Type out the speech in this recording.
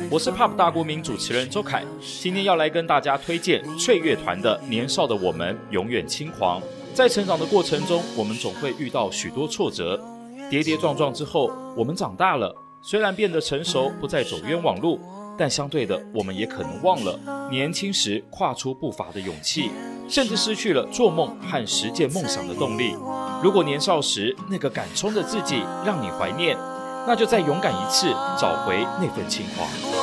我是 Pop 大国民主持人周凯，今天要来跟大家推荐脆乐团的《年少的我们永远轻狂》。在成长的过程中，我们总会遇到许多挫折，跌跌撞撞之后，我们长大了，虽然变得成熟，不再走冤枉路，但相对的，我们也可能忘了年轻时跨出步伐的勇气，甚至失去了做梦和实践梦想的动力。如果年少时那个敢冲的自己让你怀念，那就再勇敢一次，找回那份轻狂。